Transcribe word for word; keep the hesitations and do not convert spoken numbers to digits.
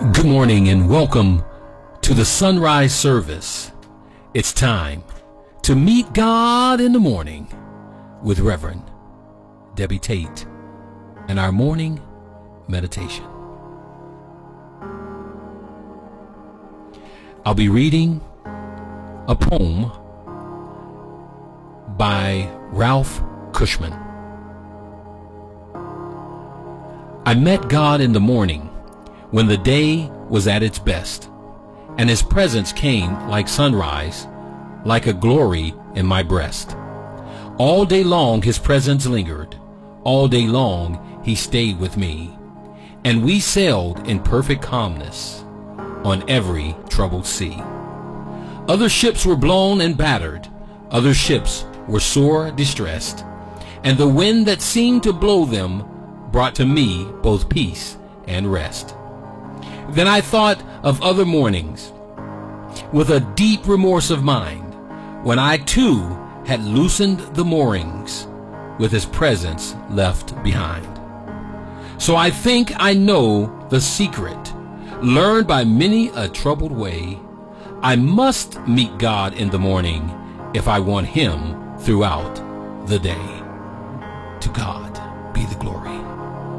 Good morning and welcome to the sunrise service. It's time to meet God in the morning with Reverend Debbie Tate and our morning meditation. I'll be reading a poem by Ralph Cushman. I met God in the morning when the day was at its best, and his presence came like sunrise, like a glory in my breast. All day long his presence lingered, all day long he stayed with me, and we sailed in perfect calmness on every troubled sea. Other ships were blown and battered, other ships were sore distressed, and the wind that seemed to blow them brought to me both peace and rest. Then I thought of other mornings with a deep remorse of mind, when I too had loosened the moorings with his presence left behind. So I think I know the secret, learned by many a troubled way. I must meet God in the morning if I want him throughout the day.